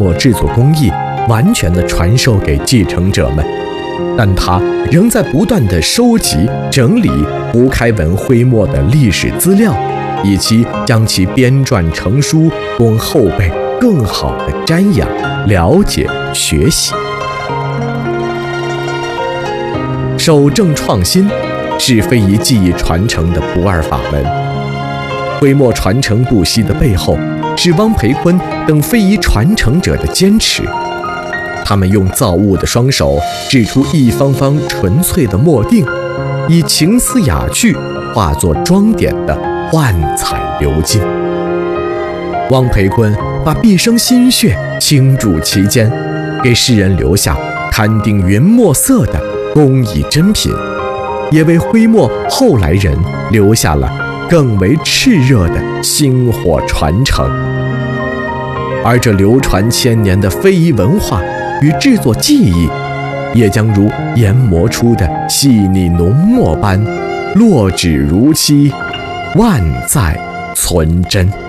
墨制作工艺完全的传授给继承者们，但他仍在不断的收集、整理胡开文徽墨的历史资料，以及将其编撰成书，供后辈更好的瞻仰、了解、学习。守正创新是非遗技艺传承的不二法门。徽墨传承不息的背后，是汪培坤等非遗传承者的坚持。他们用造物的双手制出一方方纯粹的墨锭，以情思雅趣化作装点的幻彩流金。汪培坤把毕生心血倾注其间，给世人留下堪定云墨色的工艺珍品，也为徽墨后来人留下了更为炽热的薪火传承。而这流传千年的非遗文化与制作技艺，也将如研磨出的细腻浓墨般，落纸如漆，万载存真。